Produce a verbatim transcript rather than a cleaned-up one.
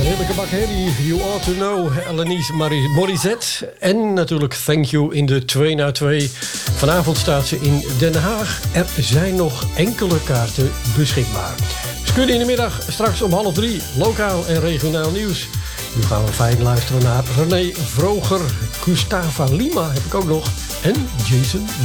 Heerlijke bak herrie, You Ought To Know, Alanis Morissette. En natuurlijk Thank You in de twee na twee. Vanavond staat ze in Den Haag. Er zijn nog enkele kaarten beschikbaar. Scuddy in de middag, straks om half drie. Lokaal en regionaal nieuws. Nu gaan we fijn luisteren naar René Vroger. Gustava Lima heb ik ook nog. En Jason